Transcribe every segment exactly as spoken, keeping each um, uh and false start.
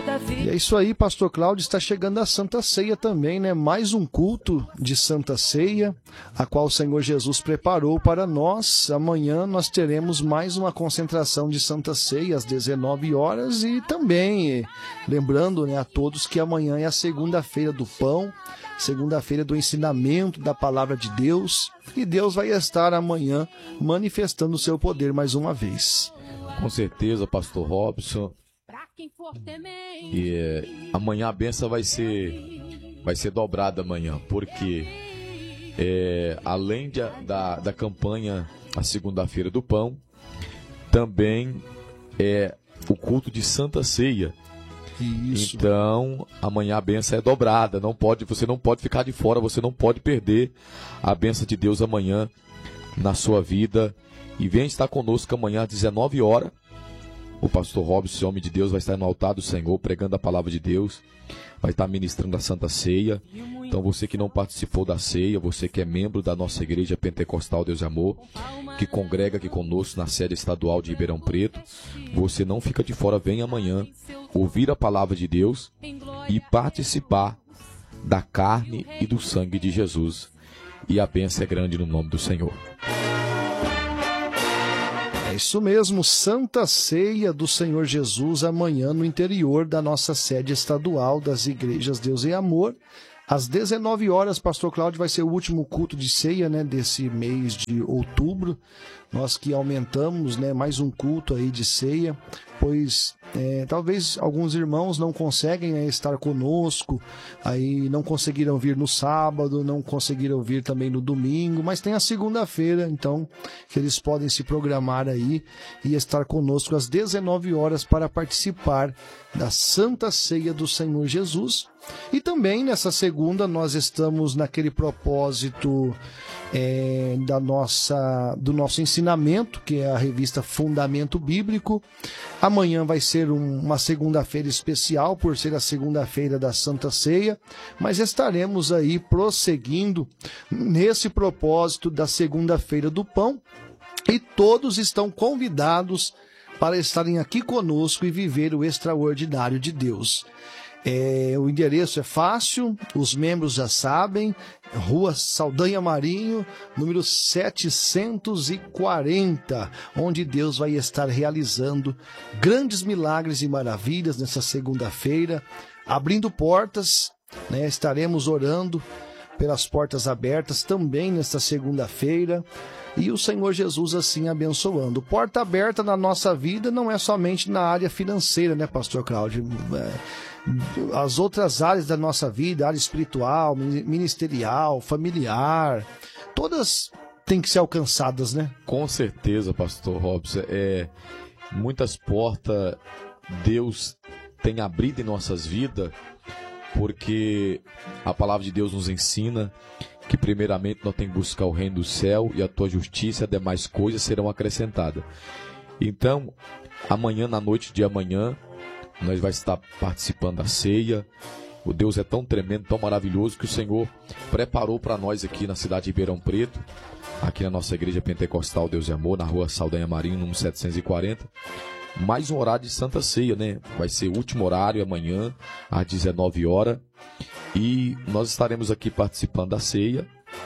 E é isso aí, pastor Cláudio, está chegando a Santa Ceia também, né? Mais um culto de Santa Ceia, a qual o Senhor Jesus preparou para nós. Amanhã nós teremos mais uma concentração de Santa Ceia às dezenove horas e também lembrando, né, a todos que amanhã é a segunda-feira do pão, segunda-feira do ensinamento da palavra de Deus, e Deus vai estar amanhã manifestando o seu poder mais uma vez. Com certeza, pastor Robson. E é, amanhã a benção vai ser vai ser dobrada amanhã, porque é, além de, da, da campanha a segunda-feira do pão, também é o culto de Santa Ceia. Isso. Então amanhã a benção é dobrada, não pode, você não pode ficar de fora, você não pode perder a benção de Deus amanhã na sua vida. E vem estar conosco amanhã às dezenove horas. O pastor Robson, homem de Deus, vai estar no altar do Senhor, pregando a palavra de Deus, vai estar ministrando a Santa Ceia. Então você que não participou da ceia, você que é membro da nossa igreja Pentecostal Deus e Amor, que congrega aqui conosco na sede estadual de Ribeirão Preto, você não fica de fora, vem amanhã ouvir a palavra de Deus e participar da carne e do sangue de Jesus. E a bênção é grande no nome do Senhor. É isso mesmo, Santa Ceia do Senhor Jesus amanhã no interior da nossa sede estadual das Igrejas Deus e Amor. Às dezenove horas, pastor Cláudio, vai ser o último culto de ceia, né, desse mês de outubro. Nós que aumentamos, né, mais um culto aí de ceia, pois é, talvez alguns irmãos não conseguem, né, estar conosco, aí não conseguiram vir no sábado, não conseguiram vir também no domingo, mas tem a segunda-feira, então, que eles podem se programar aí e estar conosco às dezenove horas para participar da Santa Ceia do Senhor Jesus. E também nessa segunda nós estamos naquele propósito é, da nossa, do nosso ensinamento, que é a revista Fundamento Bíblico. Amanhã vai ser um, uma segunda-feira especial, por ser a segunda-feira da Santa Ceia, mas estaremos aí prosseguindo nesse propósito da segunda-feira do pão, e todos estão convidados para estarem aqui conosco e viver o extraordinário de Deus. É, o endereço é fácil, os membros já sabem, Rua Saldanha Marinho, número setecentos e quarenta, onde Deus vai estar realizando grandes milagres e maravilhas nessa segunda-feira, abrindo portas, né, estaremos orando pelas portas abertas também nesta segunda-feira, e o Senhor Jesus assim abençoando. Porta aberta na nossa vida não é somente na área financeira, né, pastor Cláudio? É... As outras áreas da nossa vida, área espiritual, ministerial, familiar, todas têm que ser alcançadas, né? Com certeza, pastor Robson. É, muitas portas Deus tem abrido em nossas vidas, porque a palavra de Deus nos ensina que primeiramente nós temos que buscar o reino do céu e a tua justiça e as demais coisas serão acrescentadas. Então, amanhã, na noite de amanhã, nós vamos estar participando da ceia. O Deus é tão tremendo, tão maravilhoso, que o Senhor preparou para nós aqui na cidade de Ribeirão Preto, aqui na nossa igreja Pentecostal Deus e Amor, na rua Saldanha Marinho, número setecentos e quarenta, mais um horário de Santa Ceia, né? Vai ser o último horário amanhã, às dezenove horas, e nós estaremos aqui participando da ceia.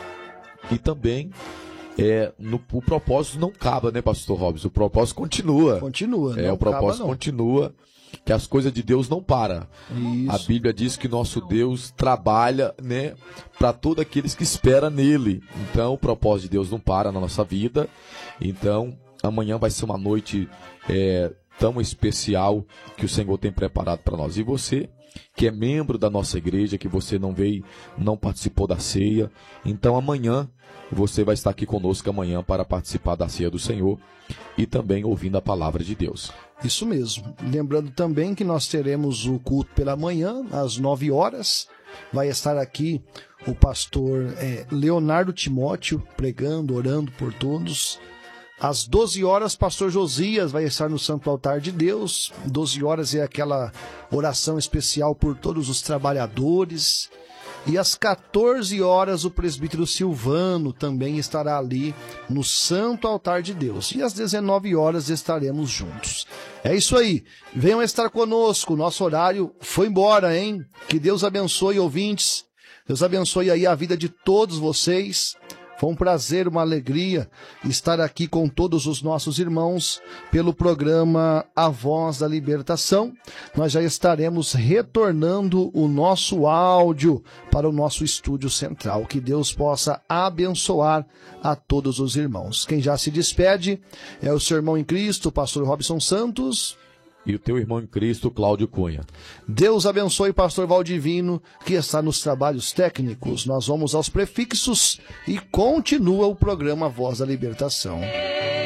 E também é, no, o propósito não acaba, né, pastor Robson? O propósito continua. Continua, é, não o propósito acaba, não. continua. Que as coisas de Deus não param. Isso. A Bíblia diz que nosso Deus trabalha, né, para todos aqueles que esperam nele. Então o propósito de Deus não para na nossa vida. Então amanhã vai ser uma noite é, tão especial que o Senhor tem preparado para nós. E você que é membro da nossa igreja, que você não veio, não participou da ceia, então amanhã você vai estar aqui conosco amanhã para participar da ceia do Senhor e também ouvindo a palavra de Deus. Isso mesmo. Lembrando também que nós teremos o culto pela manhã, às nove horas. Vai estar aqui o pastor é, Leonardo Timóteo pregando, orando por todos. Às doze horas, pastor Josias vai estar no Santo Altar de Deus. doze horas é aquela oração especial por todos os trabalhadores. E às quatorze horas o presbítero Silvano também estará ali no Santo Altar de Deus. E às dezenove horas estaremos juntos. É isso aí. Venham estar conosco. Nosso horário foi embora, hein? Que Deus abençoe, ouvintes. Deus abençoe aí a vida de todos vocês. Foi um prazer, uma alegria estar aqui com todos os nossos irmãos pelo programa A Voz da Libertação. Nós já estaremos retornando o nosso áudio para o nosso estúdio central. Que Deus possa abençoar a todos os irmãos. Quem já se despede é o seu irmão em Cristo, o pastor Robson Santos. E o teu irmão em Cristo, Cláudio Cunha. Deus abençoe o pastor Valdivino, que está nos trabalhos técnicos. Nós vamos aos prefixos e continua o programa Voz da Libertação.